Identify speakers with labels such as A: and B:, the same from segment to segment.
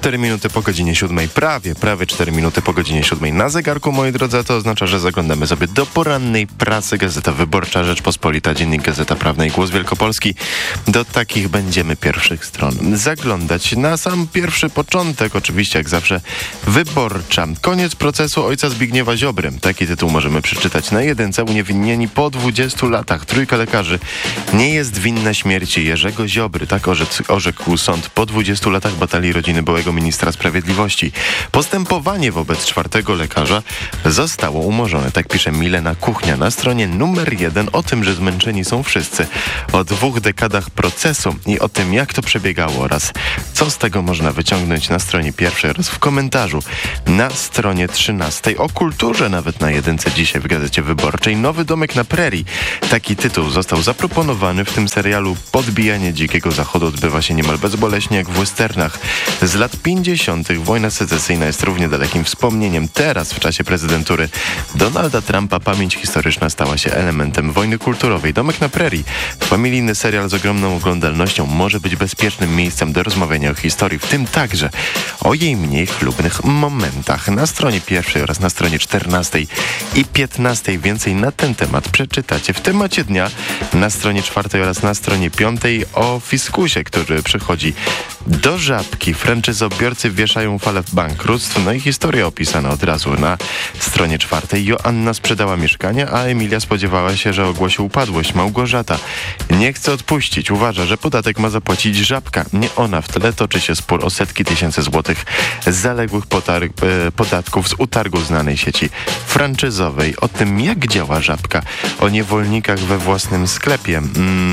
A: 4 minuty po godzinie 7, prawie 4 minuty po godzinie 7 na zegarku, moi drodzy, a to oznacza, że zaglądamy sobie do porannej prasy. Gazeta Wyborcza, Rzeczpospolita, Dziennik Gazeta Prawna i Głos Wielkopolski. Do takich będziemy pierwszych stron zaglądać. Na sam pierwszy początek, oczywiście jak zawsze, Wyborcza. Koniec procesu ojca Zbigniewa Ziobry. Taki tytuł możemy przeczytać na jedynce. Uniewinnieni po 20 latach. Trójka lekarzy nie jest winna śmierci Jerzego Ziobry. Tak orzekł sąd po 20 latach batalii rodziny byłego ministra sprawiedliwości. Postępowanie wobec czwartego lekarza zostało umorzone. Tak pisze Milena Kuchnia na stronie numer 1 o tym, że zmęczeni są wszyscy. O 2 dekadach procesu i o tym, jak to przebiegało oraz co z tego można wyciągnąć na stronie 1 oraz w komentarzu na stronie 13. O kulturze nawet na jedynce dzisiaj w Gazecie Wyborczej. Nowy domek na prerii. Taki tytuł został zaproponowany w tym serialu. Podbijanie Dzikiego Zachodu odbywa się niemal bezboleśnie jak w westernach z lat 50. Wojna secesyjna jest równie dalekim wspomnieniem. Teraz w czasie prezydentury Donalda Trumpa pamięć historyczna stała się elementem wojny kulturowej. Domek na prerii, familijny serial z ogromną oglądalnością, może być bezpiecznym miejscem do rozmawiania o historii, w tym także o jej mniej chlubnych momentach. Na stronie 1 oraz na stronie 14 i 15 więcej na ten temat przeczytacie. W temacie dnia na stronie 4 oraz na stronie 5 o fiskusie, który przychodzi do Żabki. Franczyzobiorcy wieszają falę bankructw. No i historia opisana od razu na stronie 4. Joanna sprzedała mieszkanie, a Emilia spodziewała się, że ogłosi upadłość. Małgorzata nie chce odpuścić. Uważa, że podatek ma zapłacić Żabka. Nie ona. W tle toczy się spór o setki tysięcy złotych zaległych podatków z utargu znanej sieci franczyzowej. O tym, jak działa Żabka. O niewolnikach we własnym sklepie.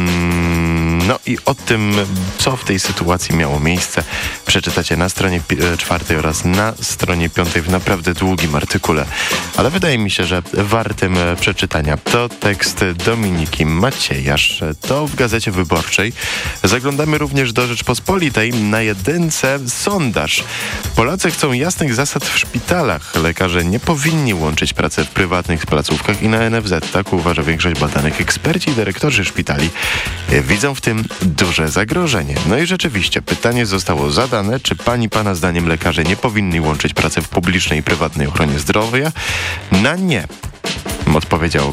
A: No i o tym, co w tej sytuacji miało miejsce, przeczytacie na stronie 4 oraz na stronie 5 w naprawdę długim artykule. Ale wydaje mi się, że wartym przeczytania. To tekst Dominiki Maciejasz. To w Gazecie Wyborczej. Zaglądamy również do Rzeczpospolitej. Na jedynce sondaż. Polacy chcą jasnych zasad w szpitalach. Lekarze nie powinni łączyć pracy w prywatnych placówkach i na NFZ. Tak uważa większość badanych. Eksperci i dyrektorzy szpitali widzą w tym duże zagrożenie. No i rzeczywiście pytanie zostało zadane, czy pana zdaniem lekarze nie powinni łączyć pracy w publicznej i prywatnej ochronie zdrowia? Na nie odpowiedziało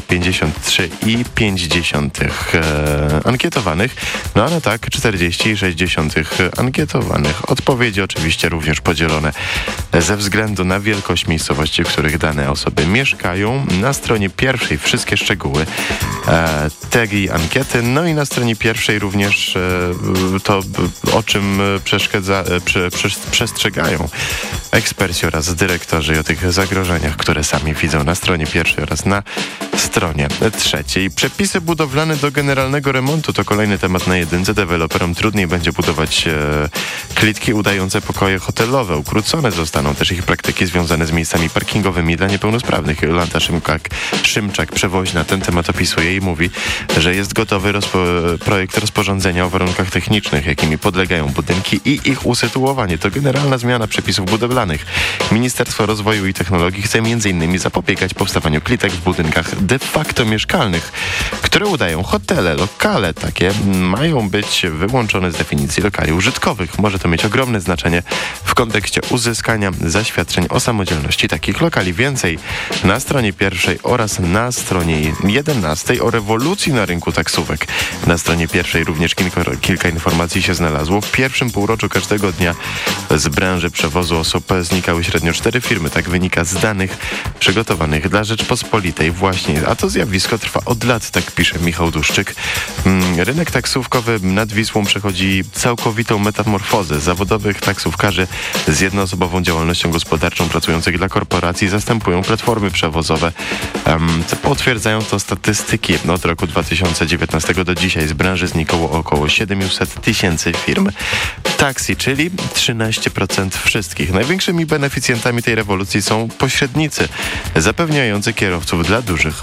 A: 53,5 ankietowanych, no a na tak 40,6 ankietowanych. Odpowiedzi oczywiście również podzielone ze względu na wielkość miejscowości, w których dane osoby mieszkają. Na stronie 1 wszystkie szczegóły tej ankiety, no i na stronie 1 również to, o czym przestrzegają eksperci oraz dyrektorzy i o tych zagrożeniach, które sami widzą na stronie 1 oraz na stronie 3. Przepisy budowlane do generalnego remontu to kolejny temat na jedynce. Deweloperom trudniej będzie budować klitki udające pokoje hotelowe. Ukrócone zostaną też ich praktyki związane z miejscami parkingowymi dla niepełnosprawnych. Jolanta Szymczak przewoźna ten temat opisuje i mówi, że jest gotowy projekt rozporządzenia o warunkach technicznych, jakimi podlegają budynki i ich usytuowanie. To generalna zmiana przepisów budowlanych. Ministerstwo Rozwoju i Technologii chce m.in. zapobiegać powstawaniu klitek w budynkach de facto mieszkalnych, które udają hotele. Lokale takie mają być wyłączone z definicji lokali użytkowych. Może to mieć ogromne znaczenie w kontekście uzyskania zaświadczeń o samodzielności takich lokali. Więcej na stronie 1 oraz na stronie 11 o rewolucji na rynku taksówek. Na stronie 1 również kilka informacji się znalazło. W pierwszym półroczu każdego dnia z branży przewozu osób znikały średnio 4 firmy. Tak wynika z danych przygotowanych dla Rzeczpospolitej właśnie. A to zjawisko trwa od lat, tak pisze Michał Duszczyk. Rynek taksówkowy nad Wisłą przechodzi całkowitą metamorfozę. Zawodowych taksówkarzy z jednoosobową działalnością gospodarczą pracujących dla korporacji zastępują platformy przewozowe. Potwierdzają to statystyki. Od roku 2019 do dzisiaj z branży znikło około 700 tysięcy firm taksi, czyli 13% wszystkich. Największymi beneficjentami tej rewolucji są pośrednicy zapewniający kierowców dla dużych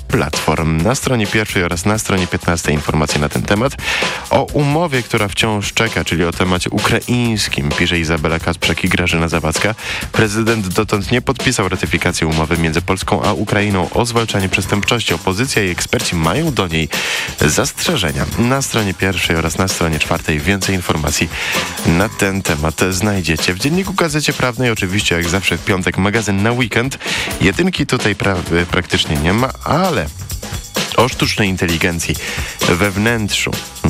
A: platform. Na stronie pierwszej oraz na stronie 15 informacje na ten temat. O umowie, która wciąż czeka, czyli o temacie ukraińskim, pisze Izabela Kasprzak i Grażyna Zawadzka. Prezydent dotąd nie podpisał ratyfikacji umowy między Polską a Ukrainą o zwalczaniu przestępczości. Opozycja i eksperci mają do niej zastrzeżenia. Na stronie pierwszej oraz na stronie 4 więcej informacji na ten temat znajdziecie. W Dzienniku Gazecie Prawnej oczywiście jak zawsze w piątek magazyn na weekend. Jedynki tutaj praktycznie nie ma, ale o sztucznej inteligencji we wnętrzu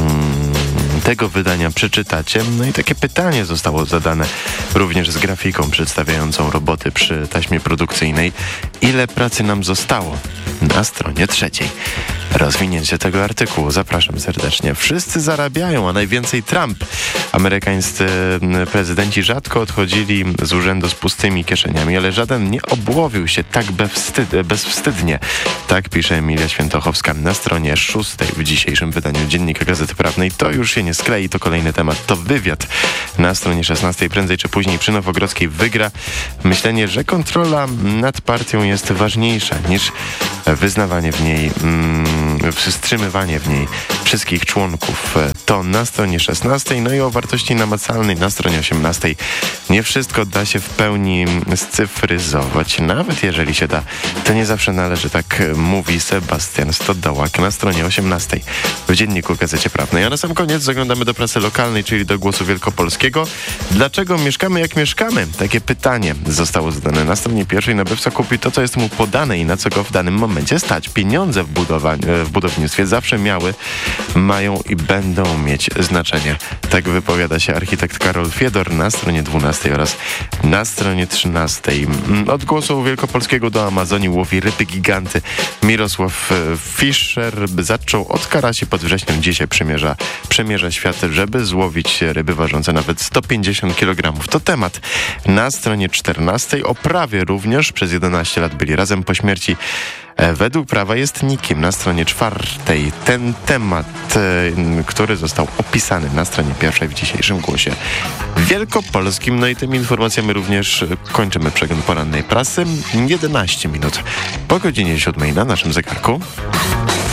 A: tego wydania przeczytacie. No i takie pytanie zostało zadane również z grafiką przedstawiającą roboty przy taśmie produkcyjnej. Ile pracy nam zostało? Na stronie 3. Rozwinięcie tego artykułu. Zapraszam serdecznie. Wszyscy zarabiają, a najwięcej Trump. Amerykańscy prezydenci rzadko odchodzili z urzędu z pustymi kieszeniami, ale żaden nie obłowił się tak bezwstydnie. Tak pisze Emilia Świętochowska na stronie 6 w dzisiejszym wydaniu Dziennika Gazety Prawnej. To już się nie sklei, to kolejny temat, to wywiad. Na stronie 16 prędzej czy później przy Nowogrodzkiej wygra myślenie, że kontrola nad partią jest ważniejsza niż wyznawanie w niej, wstrzymywanie w niej wszystkich członków. To na stronie 16, no i o wartości namacalnej na stronie 18. Nie wszystko da się w pełni scyfryzować. Nawet jeżeli się da, to nie zawsze należy, tak mówi Sebastian Stodołak na stronie 18 w Dzienniku Gazecie Prawnej. A na sam koniec zaglądamy do prasy lokalnej, czyli do Głosu Wielkopolskiego. Dlaczego mieszkamy jak mieszkamy? Takie pytanie zostało zadane na stronie pierwszej. Nabywca kupi to, co jest mu podane i na co go w danym momencie stać. Pieniądze w budownictwie zawsze miały, mają i będą mieć znaczenie. Tak wypowiada się architekt Karol Fiedor na stronie 12 oraz na stronie 13. Od Głosu Wielkopolskiego do Amazonii łowi ryby giganty. Mirosław Fischer zaczął od Karasi pod wrześniem. Dzisiaj przemierza świat, żeby złowić ryby ważące nawet 150 kg. To temat na stronie 14. O prawie również przez 11 lat byli razem po śmierci. Według prawa jest nikim na stronie 4. Ten temat, który został opisany na stronie 1 w dzisiejszym Głosie Wielkopolskim. No i tymi informacjami również kończymy przegląd porannej prasy. 11 minut po godzinie 7 na naszym zegarku.